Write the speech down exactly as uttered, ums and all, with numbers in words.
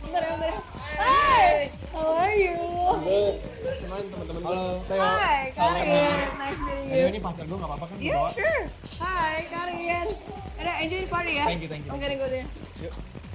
Bentar ya, bentar ya. Hai, how are you? Kemarin teman-teman Halo, Teo. Hi, Salam. Karin. Nice meeting Teo you. ini pacar gue nggak apa-apa kan? Yeah, Bawa. sure. Hi, Karin. Ada enjoy the party ya? Thank you, thank you, I'm thank gonna go there. Yuk.